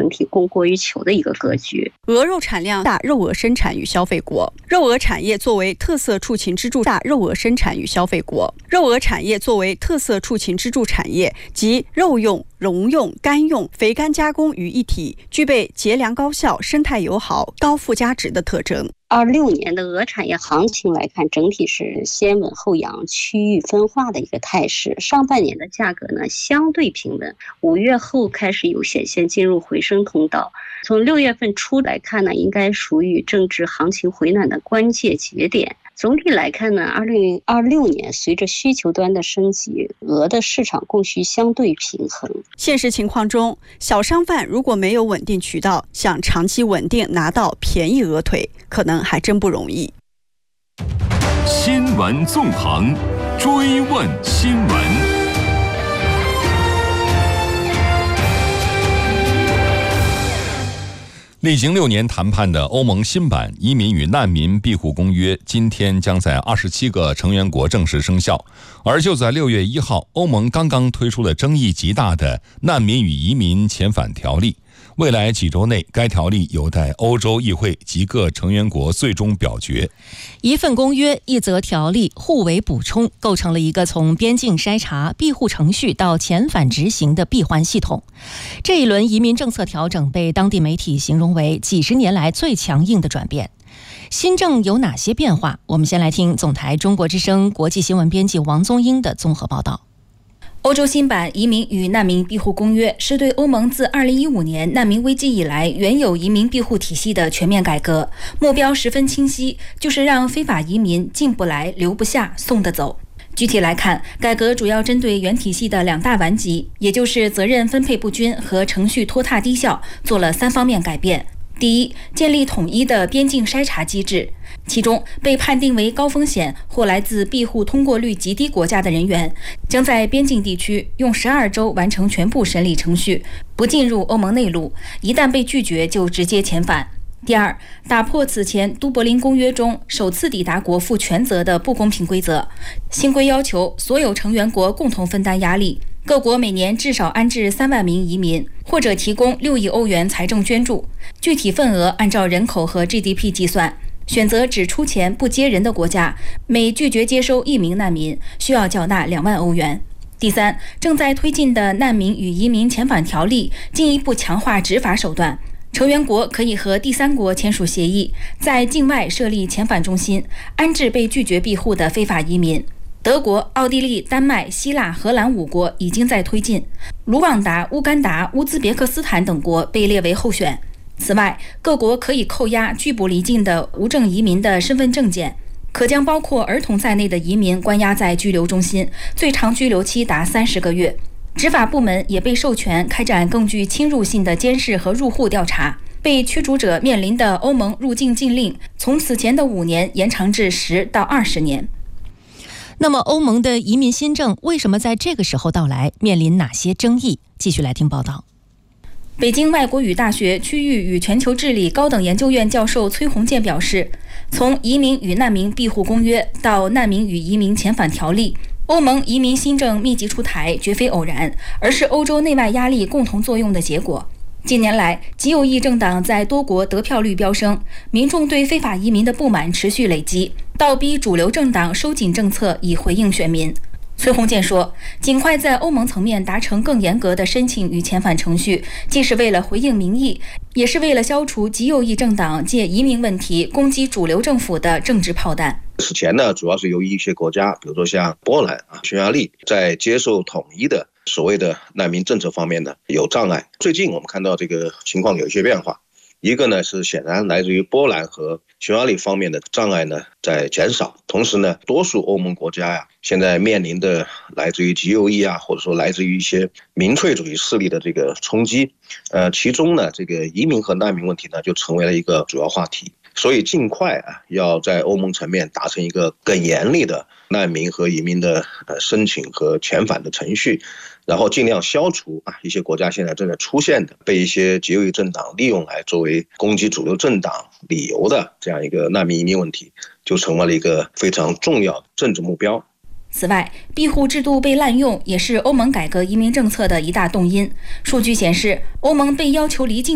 整体供过于求的一个格局。 鹅肉产量大，肉鹅生产与消费国。肉鹅产业作为特色畜禽支柱大，肉鹅生产与消费国。肉鹅产业作为特色畜禽支柱产业，集肉用、绒用、干用、肥干加工于一体，具备节粮高效、生态友好、高附加值的特征。 26年的鹅产业行情来看，整体是先稳后扬、区域分化的一个态势。上半年的价格呢相对平稳，5月后开始有显现进入回升通道。从6月份初来看呢，应该属于正值行情回暖的关键节点。总体来看呢，2026年随着需求端的升级，鹅的市场供需相对平衡。 现实情况中，小商贩如果没有稳定渠道，想长期稳定拿到便宜鹅腿，可能还真不容易。 新闻纵横，追问新闻。历经6年谈判的欧盟新版移民与难民庇护公约今天将在27个成员国正式生效。而就在6月1号，欧盟刚刚推出了争议极大的难民与移民遣返条例。未来几周内，该条例有待欧洲议会及各成员国最终表决。 一份公约，一则条例，互为补充，构成了一个从边境筛查、庇护程序到遣返执行的闭环系统。这一轮移民政策调整被当地媒体形容为几十年来最强硬的转变。新政有哪些变化？我们先来听总台中国之声国际新闻编辑王宗英的综合报道。 欧洲新版移民与难民庇护公约是对欧盟自2015年难民危机以来原有移民庇护体系的全面改革，目标十分清晰，就是让非法移民进不来、留不下、送得走。具体来看，改革主要针对原体系的2大顽疾，也就是责任分配不均和程序拖沓低效，做了3方面改变。第一，建立统一的边境筛查机制，其中被判定为高风险或来自庇护通过率极低国家的人员，将在边境地区用12周完成全部审理程序，不进入欧盟内陆，一旦被拒绝就直接遣返。第二，打破此前都柏林公约中首次抵达国负全责的不公平规则。新规要求所有成员国共同分担压力，各国每年至少安置3万名移民，或者提供6亿欧元财政捐助，具体份额按照人口和 GDP 计算。选择只出钱不接人的国家，每拒绝接收1名难民，需要缴纳2万欧元。第三，正在推进的难民与移民遣返条例进一步强化执法手段。成员国可以和第三国签署协议，在境外设立遣返中心，安置被拒绝庇护的非法移民。德国、奥地利、丹麦、希腊、荷兰5国已经在推进，卢旺达、乌干达、乌兹别克斯坦等国被列为候选。此外，各国可以扣押拒捕离境的无证移民的身份证件，可将包括儿童在内的移民关押在拘留中心，最长拘留期达30个月。执法部门也被授权开展更具侵入性的监视和入户调查，被驱逐者面临的欧盟入境禁令从此前的5年延长至10到20年。 那么欧盟的移民新政为什么在这个时候到来，面临哪些争议？继续来听报道。 北京外国语大学区域与全球治理高等研究院教授崔洪建表示，从移民与难民庇护公约到难民与移民遣返条例，欧盟移民新政密集出台绝非偶然，而是欧洲内外压力共同作用的结果。近年来，极右翼政党在多国得票率飙升，民众对非法移民的不满持续累积，倒逼主流政党收紧政策以回应选民。崔洪建说，尽快在欧盟层面达成更严格的申请与遣返程序，既是为了回应民意，也是为了消除极右翼政党借移民问题攻击主流政府的政治炮弹。 此前呢，主要是由于一些国家，比如说像波兰、匈牙利，在接受统一的所谓的难民政策方面呢有障碍。最近我们看到这个情况有一些变化，一个呢是显然来自于波兰和匈牙利方面的障碍呢在减少，同时呢，多数欧盟国家现在面临的来自于极右翼或者说来自于一些民粹主义势力的这个冲击，其中呢，这个移民和难民问题呢就成为了一个主要话题。所以尽快要在欧盟层面达成一个更严厉的难民和移民的申请和遣返的程序，然后尽量消除一些国家现在正在出现的被一些极右翼政党利用来作为攻击主流政党理由的这样一个难民移民问题，就成为了一个非常重要的政治目标。 此外，庇护制度被滥用也是欧盟改革移民政策的一大动因。数据显示，欧盟被要求离境